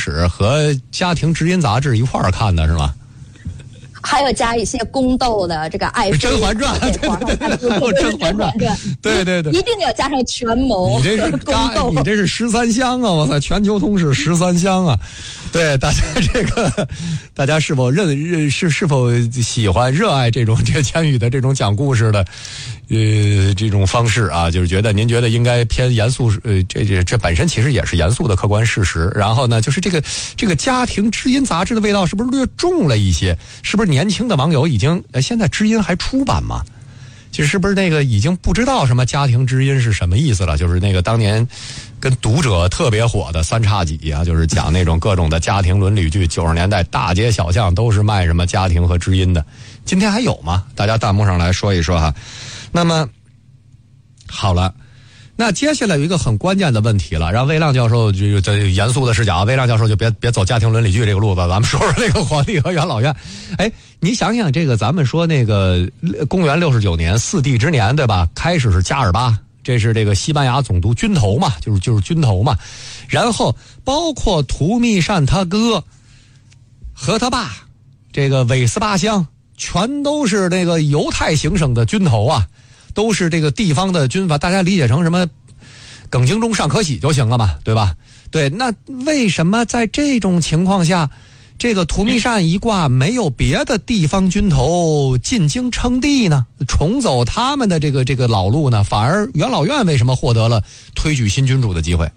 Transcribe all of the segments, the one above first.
史和家庭知音杂志一块儿看的是吗？ 还有加一些宫斗的这个爱妃， 甄嬛传，对，甄嬛传，对， 一定要加上权谋。 你这是宫斗， 你这是13香啊！我操，全球通史13香啊！对大家大家是否是否喜欢热爱这个千羽的这种讲故事的这种方式啊？就是您觉得应该偏严肃，这本身其实也是严肃的客观事实。然后呢，就是这个家庭知音杂志的味道是不是略重了一些？是不是年轻的网友已经现在知音还出版吗？就是不是那个已经不知道什么家庭知音是什么意思了？就是那个当年跟读者特别火的三叉戟啊，就是讲那种各种的家庭伦理剧，90年代大街小巷都是卖什么家庭和知音的。今天还有吗？大家弹幕上来说一说哈。那么好了，那接下来有一个很关键的问题了，让魏亮教授这严肃的视角，魏亮教授就别走家庭伦理剧这个路子，咱们说说这个皇帝和元老院。你想想这个，咱们说那个公元69年4帝之年，对吧？开始是加尔巴，这是这个西班牙总督军头嘛，就是军头嘛。然后包括图密善他哥和他爸，这个韦斯巴乡，全都是那个犹太行省的军头啊，都是这个地方的军阀，大家理解成什么耿精忠尚可喜就行了嘛，对吧？对，那为什么在这种情况下，这个图密善一挂没有别的地方军头进京称帝呢，重走他们的这个老路呢？反而元老院为什么获得了推举新君主的机会？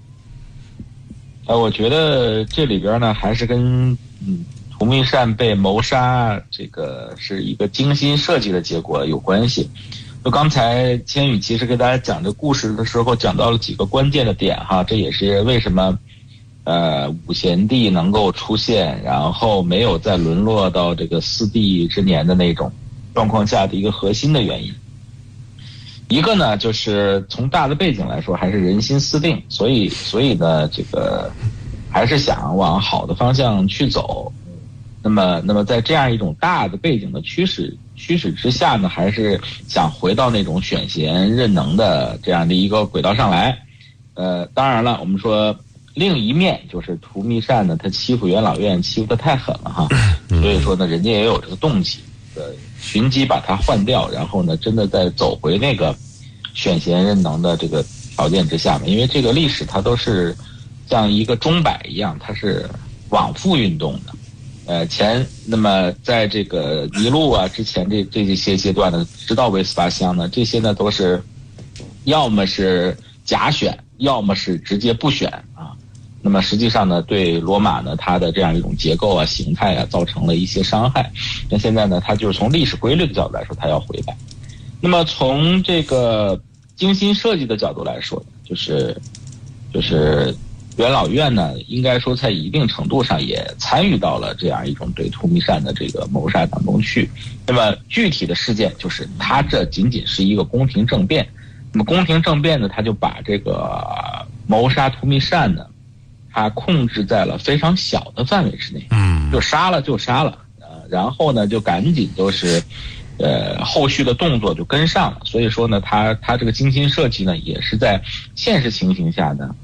我觉得这里边呢，还是跟图密善被谋杀这个是一个精心设计的结果有关系。就刚才千羽其实给大家讲这故事的时候，讲到了几个关键的点哈，这也是为什么武贤帝能够出现，然后没有再沦落到这个4帝之年的那种状况下的一个核心的原因。一个呢，就是从大的背景来说，还是人心思定，所以呢，这个还是想往好的方向去走。那么在这样一种大的背景的驱使之下呢，还是想回到那种选贤任能的这样的一个轨道上来。当然了，我们说另一面就是图密善呢，他欺负元老院欺负得太狠了哈，所以说呢，人家也有这个动机，寻机把他换掉，然后呢，真的再走回那个选贤任能的这个条件之下嘛。因为这个历史它都是像一个钟摆一样，它是往复运动的。那么在这个尼禄啊之前这些阶段呢，直到韦斯巴乡呢，这些呢都是要么是假选，要么是直接不选啊。那么实际上呢，对罗马呢，它的这样一种结构啊、形态啊，造成了一些伤害。那现在呢，它就是从历史规律的角度来说，它要回来。那么从这个精心设计的角度来说呢，就是元老院呢，应该说在一定程度上也参与到了这样一种对图密善的这个谋杀当中去。那么具体的事件就是，它这仅仅是一个宫廷政变。那么宫廷政变呢，他就把这个谋杀图密善呢，他控制在了非常小的范围之内，就杀了，然后呢就赶紧就是后续的动作就跟上了。所以说呢，他这个精心设计呢，也是在现实情形下呢，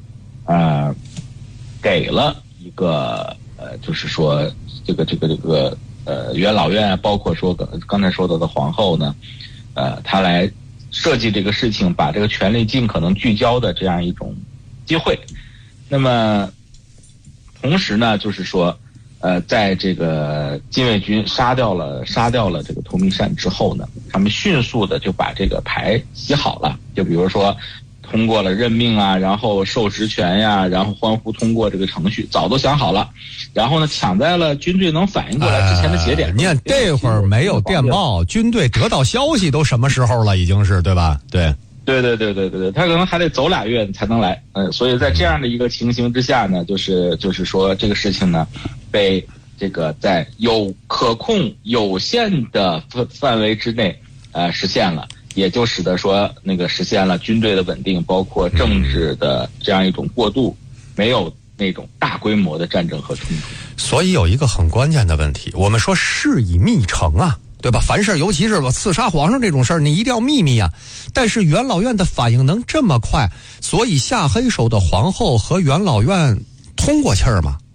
给了一个就是说这个元老院，包括说刚才说到的皇后呢，他来设计这个事情，把这个权力尽可能聚焦的这样一种机会。那么同时呢，就是说在这个禁卫军杀掉了这个图密善之后呢，他们迅速的就把这个牌洗好了。就比如说通过了任命啊，然后授职权呀，然后欢呼通过这个程序，早都想好了。然后呢，抢在了军队能反应过来之前的节点。 你看这会儿没有电报，军队得到消息都什么时候了？已经是对吧？对，他可能还得走2月才能来。所以在这样的一个情形之下呢，就是说这个事情呢，被这个在有可控有限的范围之内实现了。也就使得说那个实现了军队的稳定，包括政治的这样一种过渡，没有那种大规模的战争和冲突。所以有一个很关键的问题，我们说事以密成啊，对吧？凡事尤其是刺杀皇上这种事儿，你一定要秘密啊。但是元老院的反应能这么快，所以下黑手的皇后和元老院通过气儿吗？